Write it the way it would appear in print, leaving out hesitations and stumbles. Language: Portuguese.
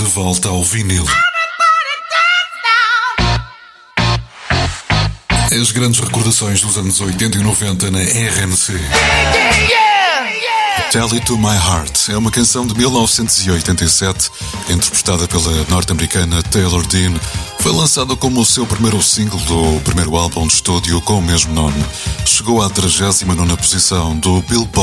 de volta ao vinil. As grandes recordações dos anos 80 e 90 na RNC. Tell It To My Heart é uma canção de 1987, interpretada pela norte-americana Taylor Dean. Foi lançada como o seu primeiro single do primeiro álbum de estúdio com o mesmo nome. Chegou à 39ª posição do Billboard